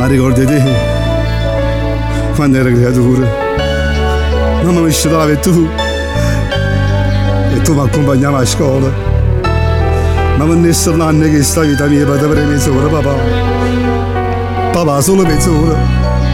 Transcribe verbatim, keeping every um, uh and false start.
Ma ricordati quando ero creatura, mamma mi scitava e tu e tu mi accompagnavi a scuola, ma non essere un anno che sta vita mia per avere mezz'ora papà papà solo mezz'ora.